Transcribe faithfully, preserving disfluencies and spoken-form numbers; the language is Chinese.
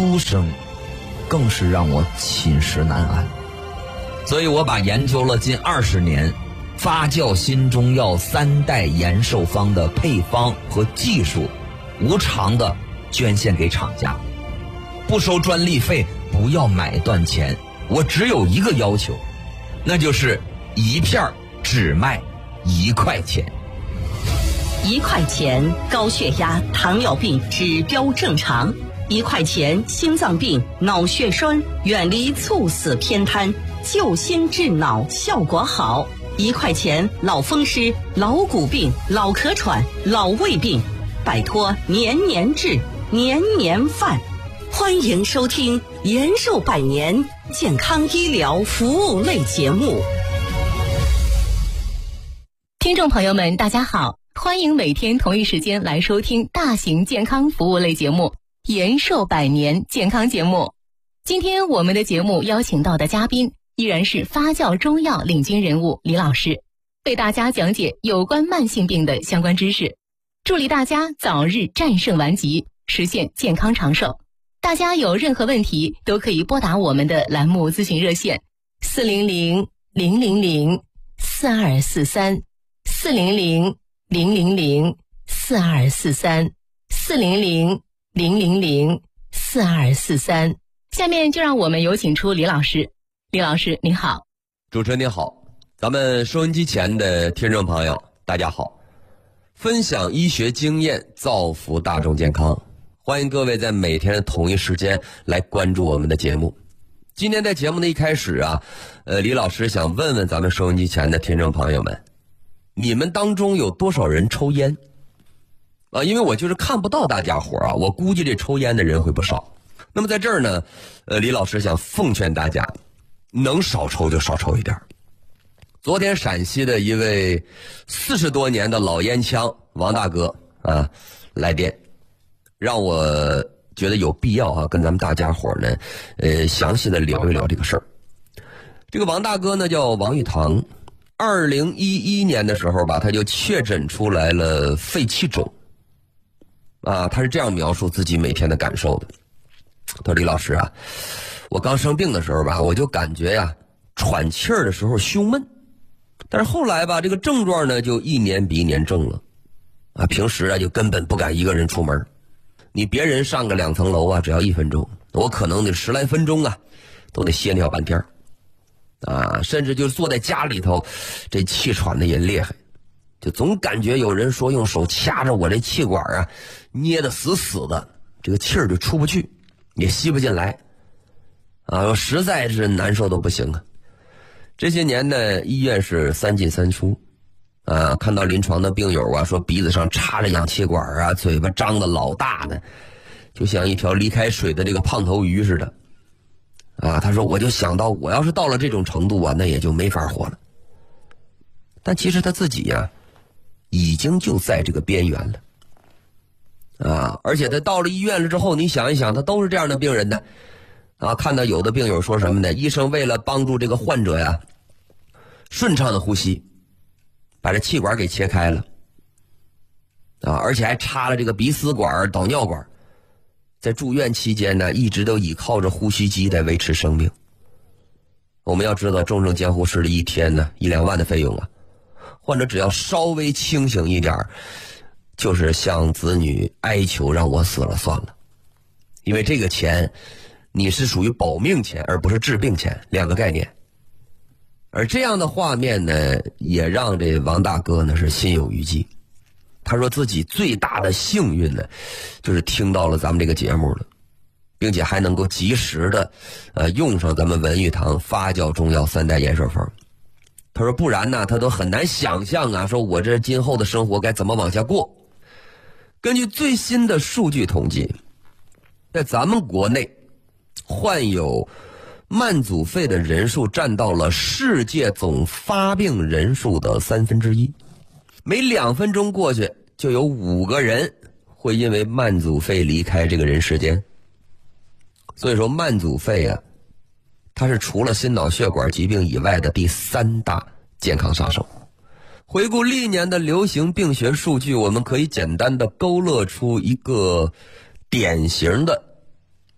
哭声更是让我寝食难安。所以我把研究了近二十年发酵新中药三代延寿方的配方和技术，无偿的捐献给厂家，不收专利费，不要买断钱。我只有一个要求，那就是一片只卖一块钱。 一块钱高血压、糖尿病指标正常，一块钱心脏病、脑血栓远离猝死偏瘫，救心治脑效果好。一块钱老风湿、老骨病、老咳喘、老胃病，摆脱年年治、年年犯。欢迎收听延寿百年健康医疗服务类节目。 听众朋友们，大家好，欢迎每天同一时间来收听大型健康服务类节目延寿百年健康节目。今天我们的节目邀请到的嘉宾依然是发酵中药领军人物李老师，为大家讲解有关慢性病的相关知识，助力大家早日战胜顽疾，实现健康长寿。大家有任何问题都可以拨打我们的栏目咨询热线四零零零零零四二四三四零零零零零四二四三四零零零零零四二四三。下面就让我们有请出李老师。李老师您好。 主持人您好，咱们收音机前的听众朋友大家好，分享医学经验，造福大众健康，欢迎各位在每天的同一时间来关注我们的节目。今天在节目的一开始啊，呃，李老师想问问咱们收音机前的听众朋友们，你们当中有多少人抽烟啊？因为我就是看不到大家伙啊，我估计这抽烟的人会不少。那么在这儿呢，呃，李老师想奉劝大家，能少抽就少抽一点。昨天陕西的一位四十多年的老烟枪王大哥啊来电，让我觉得有必要啊跟咱们大家伙呢呃详细的聊一聊这个事儿。这个王大哥呢叫王玉堂，二零一一年的时候吧，他就确诊出来了肺气肿啊，他是这样描述自己每天的感受的。他说：“李老师啊，我刚生病的时候吧，我就感觉呀，喘气儿的时候胸闷，但是后来吧，这个症状呢就一年比一年重了，啊，平时啊就根本不敢一个人出门。你别人上个两层楼啊，只要一分钟，我可能得十来分钟啊，都得歇尿半天啊，甚至就坐在家里头，这气喘的也厉害，就总感觉有人说用手掐着我这气管啊，捏得死死的，这个气儿就出不去。”也吸不进来啊，我实在是难受都不行啊。这些年呢，医院是三进三出啊，看到临床的病友啊，说鼻子上插着氧气管啊，嘴巴张得老大的，就像一条离开水的这个胖头鱼似的啊。他说我就想到我要是到了这种程度啊，那也就没法活了。但其实他自己呀、啊，已经就在这个边缘了啊，而且他到了医院了之后，你想一想，他都是这样的病人呢，啊，看到有的病友说什么呢？医生为了帮助这个患者呀，顺畅的呼吸，把这气管给切开了，啊，而且还插了这个鼻饲管、导尿管，在住院期间呢，一直都倚靠着呼吸机在维持生命。我们要知道，重症监护室的一天呢，一两万的费用啊，患者只要稍微清醒一点，就是向子女哀求让我死了算了，因为这个钱你是属于保命钱而不是治病钱，两个概念。而这样的画面呢，也让这王大哥呢是心有余悸。他说自己最大的幸运呢，就是听到了咱们这个节目了，并且还能够及时的呃用上咱们文玉堂发酵中药三代延寿方。他说不然呢，他都很难想象啊，说我这今后的生活该怎么往下过。根据最新的数据统计，在咱们国内患有慢阻肺的人数占到了世界总发病人数的三分之一，每两分钟过去就有五个人会因为慢阻肺离开这个人世间。所以说慢阻肺啊，它是除了心脑血管疾病以外的第三大健康杀手。回顾历年的流行病学数据，我们可以简单的勾勒出一个典型的